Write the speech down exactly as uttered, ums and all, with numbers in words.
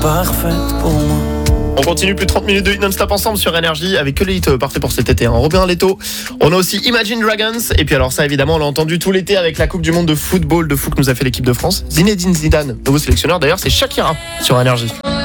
parfaite pour moi. On continue plus de trente minutes de hit non-stop ensemble sur Énergie avec que les hits parfaits pour cet été. Hein. Robin Leto, on a aussi Imagine Dragons. Et puis alors ça évidemment on l'a entendu tout l'été avec la Coupe du Monde de football de foot que nous a fait l'équipe de France. Zinedine Zidane, nouveau sélectionneur d'ailleurs, c'est Shakira sur Énergie.